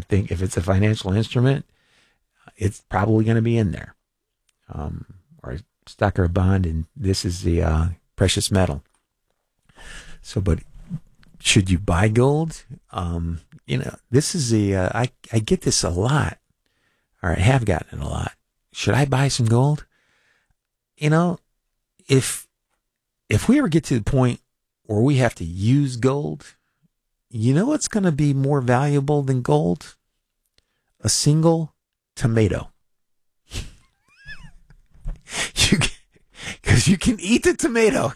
think if it's a financial instrument, it's probably going to be in there, or a stock or a bond, and this is the precious metal. So, but should you buy gold? This is I get this a lot, or I have gotten it a lot. Should I buy some gold? If we ever get to the point where we have to use gold, what's going to be more valuable than gold? A single tomato. Because you can eat the tomato.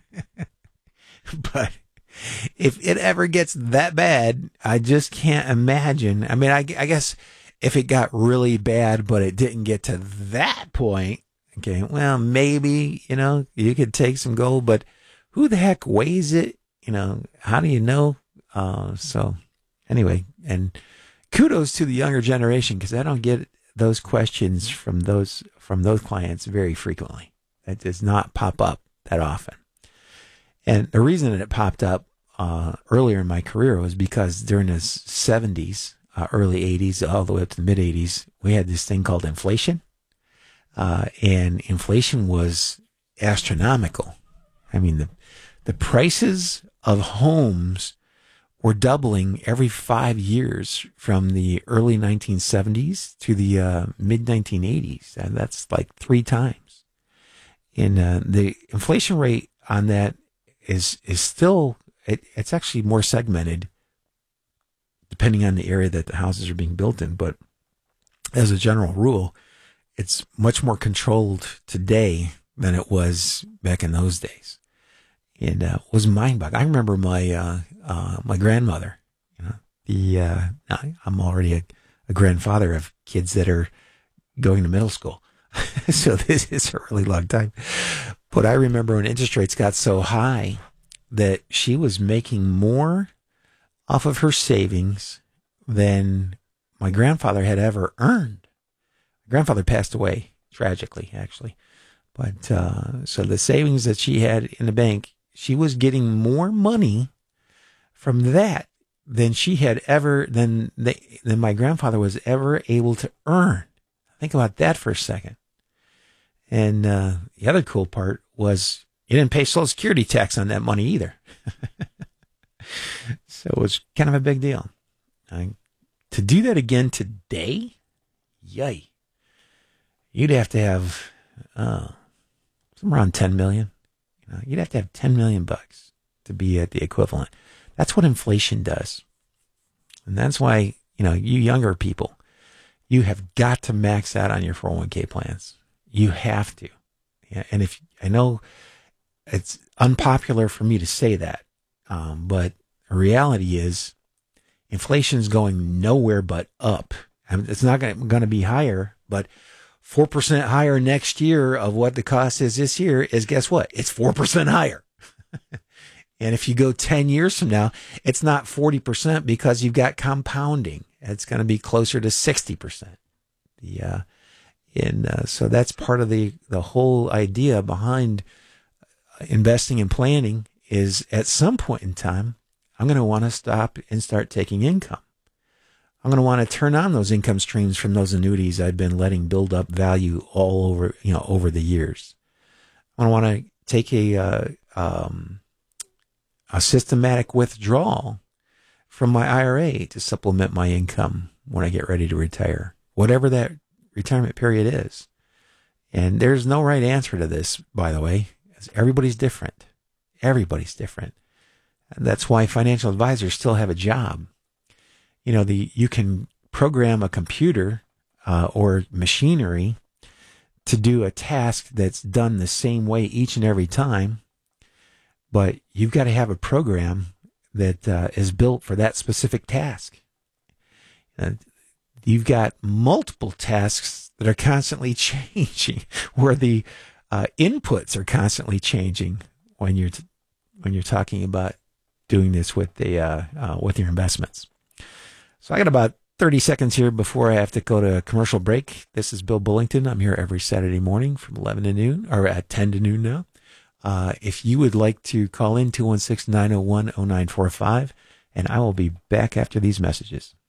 But if it ever gets that bad, I just can't imagine. I mean, I guess if it got really bad, but it didn't get to that point, okay, well, maybe, you could take some gold, but who the heck weighs it? How do you know? So anyway, and kudos to the younger generation, because I don't get those questions from those clients very frequently. That does not pop up that often. And the reason that it popped up earlier in my career was because during the 70s, early 80s, all the way up to the mid 80s, we had this thing called inflation. And inflation was astronomical. I mean, the prices of homes were doubling every 5 years from the early 1970s to the mid 1980s. And that's like 3 times. And the inflation rate on that is still, it's actually more segmented depending on the area that the houses are being built in. But as a general rule, it's much more controlled today than it was back in those days. And it was mind-boggling. I remember my grandmother, I'm already a grandfather of kids that are going to middle school. So this is a really long time. But I remember when interest rates got so high that she was making more off of her savings than my grandfather had ever earned. My grandfather passed away, tragically, actually. But so the savings that she had in the bank, she was getting more money from that than she had ever, than my grandfather was ever able to earn. Think about that for a second. And the other cool part was you didn't pay Social Security tax on that money either. So it was kind of a big deal. To do that again today, yay. You'd have to have somewhere around 10 million. You'd have to have 10 million bucks to be at the equivalent. That's what inflation does. And that's why, you younger people, you have got to max out on your 401k plans. You have to. Yeah, and I know it's unpopular for me to say that, but the reality is inflation is going nowhere but up. I mean, it's not going to be higher, but 4% higher next year of what the cost is this year is, guess what? It's 4% higher. And if you go 10 years from now, it's not 40% because you've got compounding. It's going to be closer to 60%. So that's part of the whole idea behind investing and planning is at some point in time, I'm going to want to stop and start taking income. I'm going to want to turn on those income streams from those annuities I've been letting build up value all over, over the years. I want to take a systematic withdrawal from my IRA to supplement my income when I get ready to retire, whatever that retirement period is. And there's no right answer to this, by the way. Everybody's different. Everybody's different. And that's why financial advisors still have a job. You can program a computer or machinery to do a task that's done the same way each and every time, but you've got to have a program that is built for that specific task. You've got multiple tasks that are constantly changing, where the inputs are constantly changing when you're talking about doing this with your investments. So I got about 30 seconds here before I have to go to a commercial break. This is Bill Bullington. I'm here every Saturday morning from 11 to noon, or at 10 to noon now. If you would like to call in, 216-901-0945, and I will be back after these messages.